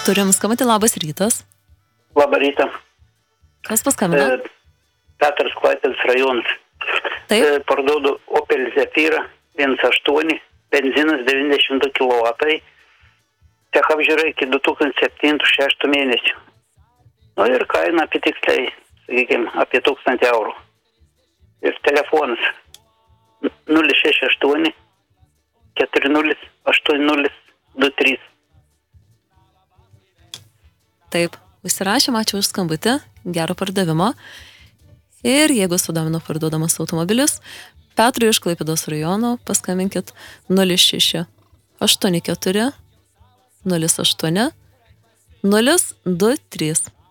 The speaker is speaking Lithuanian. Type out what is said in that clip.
Turim skambutį, labas rytas. Labą rytą. Kas paskambino? Petras Klaipėdos rajonas. Taip. Parduodu Opel Zafira 1.8, benzinas 92 kW. Tech apžiūra iki 2007-2006 mėnesių. Nu ir kaina apie tiksliai, sakykime, apie 1000 eurų. Ir telefonas 068 40 8023. Taip, užsirašėm, ačiū už skambutį, gero pardavimo. Ir jeigu sudomino parduodamas automobilis, Petrui iš Klaipėdos rajono paskambinkit 06 84 08 023.